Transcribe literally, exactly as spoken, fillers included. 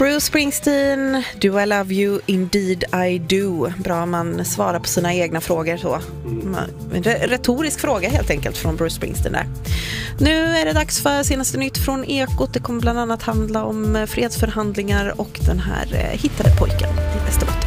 Bruce Springsteen, Do I Love You, Indeed I Do. Bra, man svarar på sina egna frågor så. En retorisk fråga helt enkelt från Bruce Springsteen där. Nu är det dags för senaste nytt från Ekot. Det kommer bland annat handla om fredsförhandlingar och den här hittade pojken i Västerbotten.